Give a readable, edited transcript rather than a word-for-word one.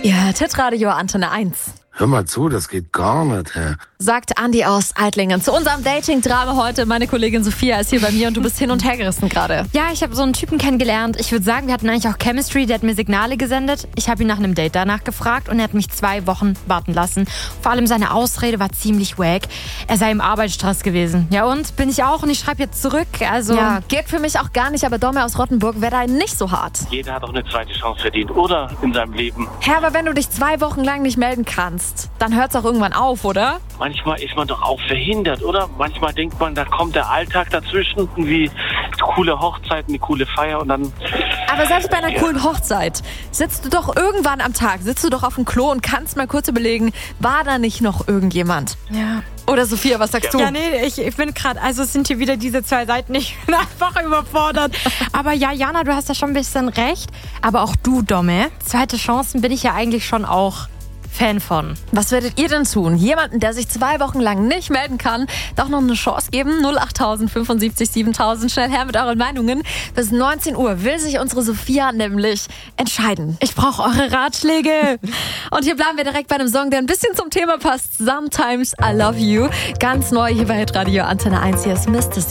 Ihr hört Hitradio Antenne 1. Hör mal zu, das geht gar nicht, hä? Sagt Andi aus Eitlingen. Zu unserem Dating-Drama heute. Meine Kollegin Sophia ist hier bei mir und du bist hin und her gerissen gerade. Ja, ich habe so einen Typen kennengelernt. Ich würde sagen, wir hatten eigentlich auch Chemistry. Der hat mir Signale gesendet. Ich habe ihn nach einem Date danach gefragt und er hat mich 2 Wochen warten lassen. Vor allem seine Ausrede war ziemlich wack. Er sei im Arbeitsstress gewesen. Ja und? Bin ich auch und ich schreibe jetzt zurück. Also Ja, geht für mich auch gar nicht, aber Domme aus Rottenburg wäre da nicht so hart. Jeder hat auch eine zweite Chance verdient, oder? In seinem Leben. Hä, aber wenn du dich 2 Wochen lang nicht melden kannst, dann hört's auch irgendwann auf, oder? Manchmal ist man doch auch verhindert, oder? Manchmal denkt man, da kommt der Alltag dazwischen, irgendwie eine coole Hochzeit, eine coole Feier und dann... Aber selbst bei einer coolen Hochzeit sitzt du doch irgendwann am Tag, sitzt du doch auf dem Klo und kannst mal kurz überlegen, war da nicht noch irgendjemand? ja. Oder Sophia, was sagst du? Ja, nee, ich bin gerade, also es sind hier wieder diese 2 Seiten, ich bin einfach überfordert. Aber ja, Jana, du hast da schon ein bisschen recht. Aber auch du, Domme, zweite Chancen bin ich ja eigentlich schon auch Fan von. Was werdet ihr denn tun? Jemanden, der sich 2 Wochen lang nicht melden kann, doch noch eine Chance geben? 08000 75 7000. Schnell her mit euren Meinungen. Bis 19 Uhr will sich unsere Sophia nämlich entscheiden. Ich brauche eure Ratschläge. Und hier bleiben wir direkt bei einem Song, der ein bisschen zum Thema passt. Sometimes I Love You. Ganz neu hier bei Hitradio Antenne 1. Hier ist Mr.